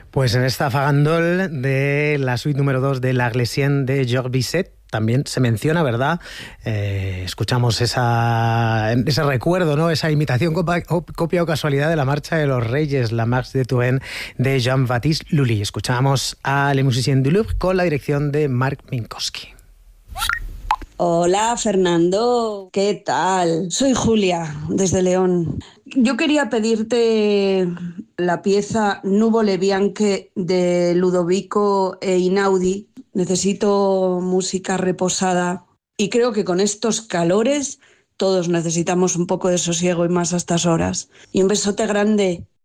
Pues en esta Fagandol de la suite número 2 de La Glessienne de Georges Bizet también se menciona, ¿verdad? Escuchamos ese recuerdo, ¿no? Esa imitación, copia o casualidad de la Marcha de los Reyes, la Marche de Touraine de Jean-Baptiste Lully. Escuchamos a Les Musiciens du Louvre con la dirección de Marc Minkowski. Hola Fernando, ¿qué tal? Soy Julia, desde León. Yo quería pedirte la pieza Nuvole Bianche de Ludovico Einaudi. Necesito música reposada y creo que con estos calores todos necesitamos un poco de sosiego y más a estas horas. Y un besote grande.